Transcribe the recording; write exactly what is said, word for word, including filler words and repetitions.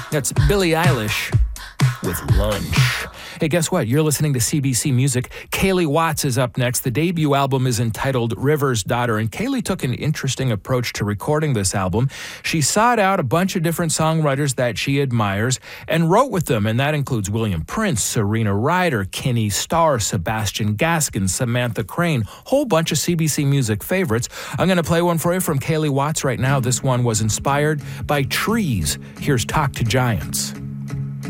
That's Billie Eilish with Lunch. Hey, guess what? You're listening to C B C Music. Kaylee Watts is up next. The debut album is entitled River's Daughter, and Kaylee took an interesting approach to recording this album. She sought out a bunch of different songwriters that she admires and wrote with them, and that includes William Prince, Serena Ryder, Kenny Starr, Sebastian Gaskin, Samantha Crane, whole bunch of C B C Music favorites. I'm going to play one for you from Kaylee Watts right now. This one was inspired by trees. Here's Talk to Giants.